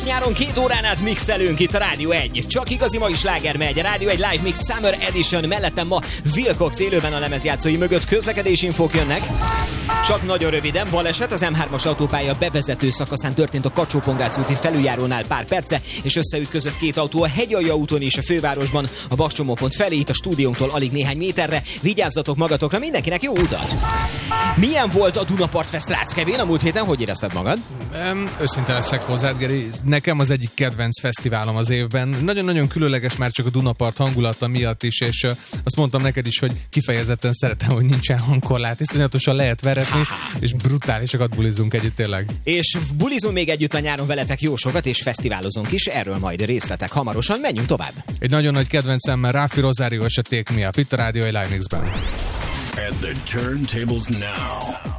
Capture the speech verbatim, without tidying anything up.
Nyáron két órán át mixelünk itt a Rádió egy. Csak igazi mai sláger megy. A Rádió egy Live Mix Summer Edition. Mellettem ma Wilcox élőben a lemezjátszói mögött közlekedésinfók jönnek. Csak nagyon röviden, baleset az M hármas autópálya bevezető szakaszán történt a Kacsó-Pongrác úti felüljárónál pár perce, és összeütközött két autó a Hegyalja úton és a fővárosban, a Bakcsomópont felé, itt a stúdiónktól alig néhány méterre. Vigyázzatok magatokra, mindenkinek jó utat! Milyen volt a Dunapart Fest, Rácz Kevin? A múlt héten hogy érezted magad? Um, őszinte leszek hozzád, Geri. Nekem az egyik kedvenc fesztiválom az évben. Nagyon-nagyon különleges már csak a Dunapart hangulata miatt is, és uh, azt mondtam neked is, hogy kifejezetten szeretem, hogy nincsen hangkorlát. Iszonyatosan lehet veretni, és brutálisakat bulizunk együtt tényleg. És bulizunk még együtt a nyáron veletek jó sokat, és fesztiválozunk is. Erről majd részletek hamarosan. Menjünk tovább. Egy nagyon nagy kedvencemmel Raffi Rosario és a Take Me Up itt a Rádió egy Live Mixben. And the turntables now.